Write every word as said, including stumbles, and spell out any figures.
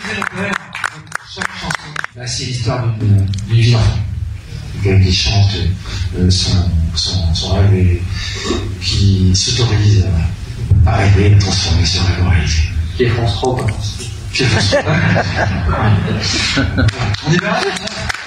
Chaque chanson, bah, c'est l'histoire d'une vie d'enfant. Qui chante euh, son, son, son rêve et qui s'autorise à rêver, à transformer ce rêve en réalité. Qui est France trois, quoi. Qui est France trois. On y va.